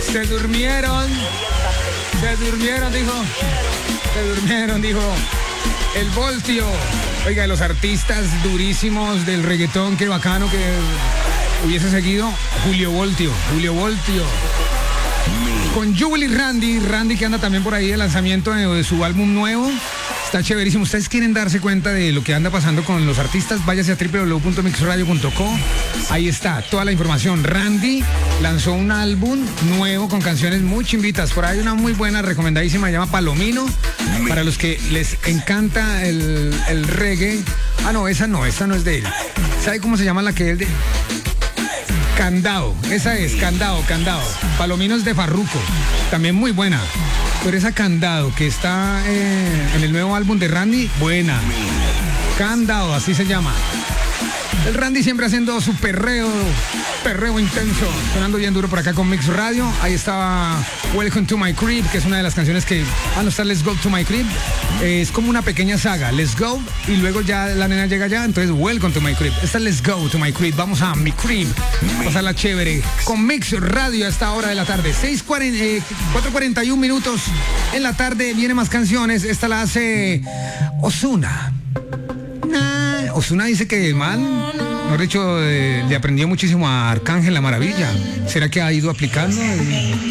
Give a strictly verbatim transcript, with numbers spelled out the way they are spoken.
Se durmieron. Se durmieron, dijo. Se durmieron, dijo. El Voltio. Oiga, de los artistas durísimos del reggaetón, qué bacano que hubiese seguido. Julio Voltio. Julio Voltio. Con Jubilee Randy. Randy que anda también por ahí el lanzamiento de, de su álbum nuevo. Está chéverísimo. Ustedes quieren darse cuenta de lo que anda pasando con los artistas, váyase a w w w punto mix radio punto co. Ahí está toda la información. Randy lanzó un álbum nuevo con canciones muy chimbitas. Por ahí una muy buena, recomendadísima, se llama Palomino. Para los que les encanta el, el reggae. Ah, no, esa no, esa no es de él. ¿Sabe cómo se llama la que es de...? Candado, esa es, Candado, Candado. Palomino es de Farruko, también muy buena. Pero esa Candado que está eh, en el nuevo álbum de Randy, buena. Candado, así se llama. El Randy siempre haciendo su perreo, perreo intenso, sonando bien duro por acá con Mix Radio. Ahí estaba Welcome to My Crib, que es una de las canciones que... Ah, no está Let's Go to My Crib. Eh, es como una pequeña saga, Let's Go, y luego ya la nena llega allá, entonces Welcome to My Crib. Esta es Let's Go to My Crib, vamos a mi crib, pasarla chévere con Mix Radio a esta hora de la tarde. cuatro cuarenta y uno minutos en la tarde, viene más canciones. Esta la hace Ozuna. Ozuna dice que el man, mejor dicho, eh, le aprendió muchísimo a Arcángel La Maravilla. ¿Será que ha ido aplicando?